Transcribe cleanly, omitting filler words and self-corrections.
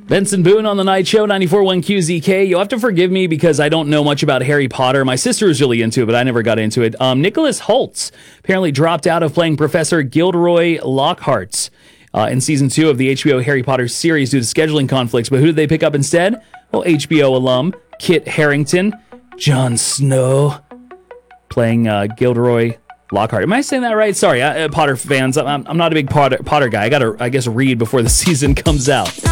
Benson Boone on the Night Show, 94.1 QZK. You'll have to forgive me because I don't know much about Harry Potter. My sister was really into it, but I never got into it. Nicholas Holtz apparently dropped out of playing Professor Gilderoy Lockhart in Season 2 of the HBO Harry Potter series due to scheduling conflicts. But who did they pick up instead? Well, HBO alum Kit Harington, Jon Snow, playing Gilderoy Lockhart. Am I saying that right? Sorry, Potter fans. I'm not a big Potter guy. I got to, I guess, read before the season comes out.